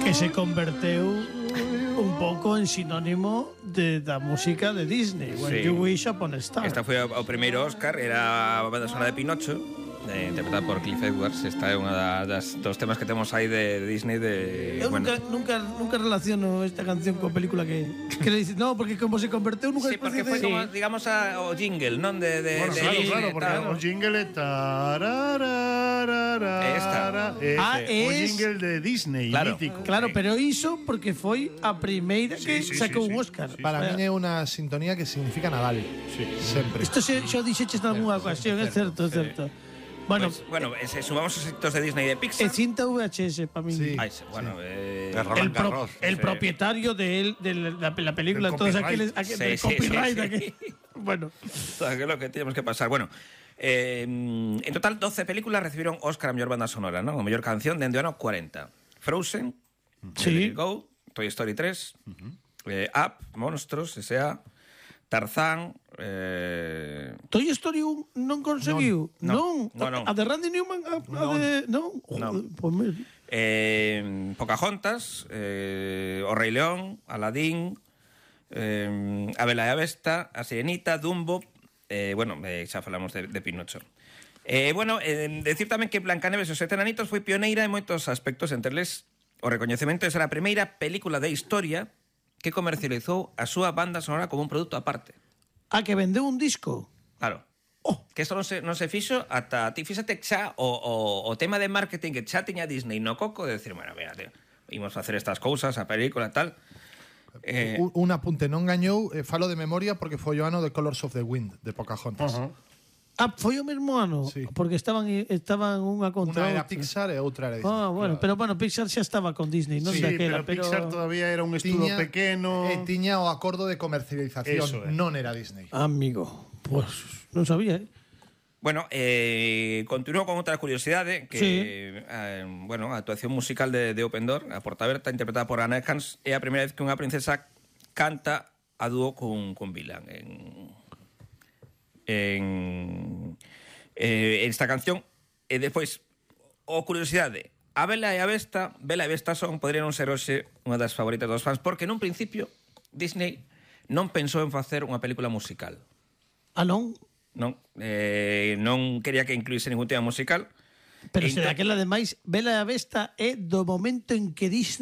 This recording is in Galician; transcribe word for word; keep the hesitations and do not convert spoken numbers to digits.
Que se converteu un pouco en sinónimo de, da música de Disney. When Sí. You Wish Upon a Star. Esta foi o primeiro Oscar, era a banda sonora de Pinocho, eh, interpretada por Cliff Edwards. Esta é unha das dos temas que temos aí de, de Disney de, Eu bueno. nunca, nunca, nunca relaciono esta canción coa película que, que le dice, no, porque como se converteu nunha Sí, porque especie foi de... como, digamos, a, o jingle, non? De, de, Bueno, de claro, Disney, claro, porque tal. o jingle é tararararara, Esta. ese, Ah, o es- jingle de Disney, Claro. mítico. Claro, pero iso porque foi a primeira que Sí, sí, sacou sí, un sí. Óscar. Sí, Para min é unha sintonía que significa Nadal. Sí. Sempre. Isto se, xa dixeches nalgúna ocasión, é certo, é certo. Bueno, Pues, bueno, ese, sumamos os éxitos de Disney e de e Pixar. cinta V H S para min. Sí. Ay, sí, bueno, eh, De El, Roland pro- Garros. el Sí. propietario de, él, de la, la película, Del todos copyright. aquellos, aquel, Sí, del sí, copyright. sí, sí. aquel- Bueno, todo aquilo que teníamos que pasar. Bueno, eh, en total doce películas recibieron Oscar a mellor banda sonora, ¿no? A mellor canción dende o ano cuarenta. Frozen, Sí. Let It Go, Toy Story tres, eh, Up, Monstruos, S A, Tarzán, eh, Toy Story un non conseguiu. Non, Non, non, non. A de Randy Newman, a, a de... Non, Joder, pues mira. eh, Pocahontas, eh, O Rei León, Aladín, eh, A Bela e a Besta, A Sirenita, Dumbo, eh, bueno, eh, xa falamos de, de Pinocho. Eh, bueno, eh, decir tamén que Blancaneves e os Sete Enanitos foi pioneira en moitos aspectos, entre eles o recoñecemento de ser a primeira película de historia que comercializou a súa banda sonora como un produto aparte. A que vendeu un disco. Claro. Oh. Que isto non se, non se fixo ata... Ti fíxate que xa o, o, o tema de marketing que xa tiña Disney no coco de decir, bueno, mira, tío, imos facer estas cousas, a película e tal. Eh, Un, un apunte, non gañou, eh, falo de memoria porque foi o ano de Colors of the Wind, de Pocahontas. Ajá. Ah, foi o mesmo ano, Sí. porque estaban estaban unha contra Unha era outra. Pixar e outra era Disney. Ah, bueno, pero bueno, Pixar xa estaba con Disney, non Sí, daquela, pero Pixar todavía era un estudo Tiña- pequeno. E tiña o acordo de comercialización, Eso é. non era Disney. Amigo, pues non sabía, eh. Bueno, eh, continúo con outra curiosidade que, Sí. eh, bueno, a actuación musical de, de Open Door, a Porta Aberta, interpretada por Anna Ekhans, é a primeira vez que unha princesa canta a dúo con, con Dylan en, en eh, esta canción. E despois, o curiosidade, a Bela e a Besta, Bela e Besta son, podrían ser hoxe unha das favoritas dos fans, porque nun principio Disney non pensou en facer unha película musical. Ah, non? Non, eh, non quería que incluíse ningún tema musical. Pero E se entón- daquela ademais, Bela e a Besta é do momento en que Disney